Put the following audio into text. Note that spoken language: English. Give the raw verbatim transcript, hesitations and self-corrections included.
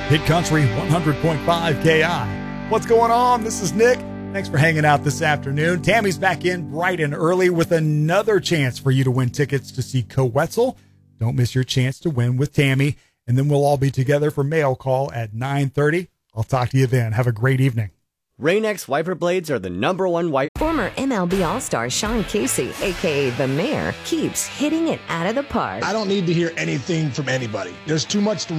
Hit Country one hundred point five K I. What's going on? This is Nick. Thanks for hanging out this afternoon. Tammy's back in bright and early with another chance for you to win tickets to see Coetzel. Don't miss your chance to win with Tammy. And then we'll all be together for mail call at nine thirty. I'll talk to you then. Have a great evening. Rain-X wiper blades are the number one wiper. Former M L B All-Star Sean Casey, a k a. The Mayor, keeps hitting it out of the park. I don't need to hear anything from anybody. There's too much to